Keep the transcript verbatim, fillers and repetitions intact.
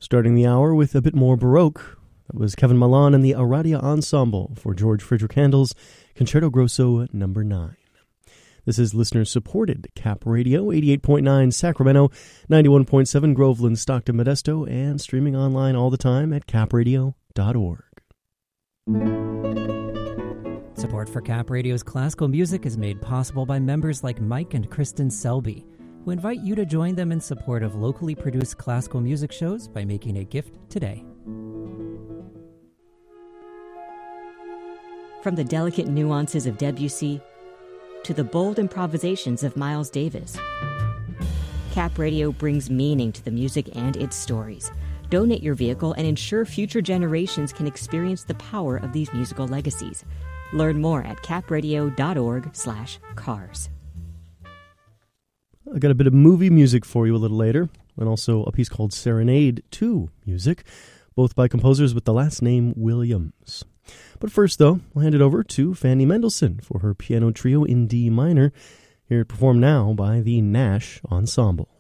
Starting the hour with a bit more Baroque, that was Kevin Milan and the Aradia Ensemble for George Frideric Handel's Concerto Grosso number nine. This is listener-supported Cap Radio, eighty-eight point nine Sacramento, ninety-one point seven Groveland, Stockton, Modesto, and streaming online all the time at cap radio dot org. Support for Cap Radio's classical music is made possible by members like Mike and Kristen Selby, who invite you to join them in support of locally produced classical music shows by making a gift today. From the delicate nuances of Debussy to the bold improvisations of Miles Davis, Cap Radio brings meaning to the music and its stories. Donate your vehicle and ensure future generations can experience the power of these musical legacies. Learn more at cap radio dot org slash cars. I got a bit of movie music for you a little later, and also a piece called Serenade two music, both by composers with the last name Williams. But first, though, I'll hand it over to Fanny Mendelssohn for her piano trio in D minor, here performed now by the Nash Ensemble.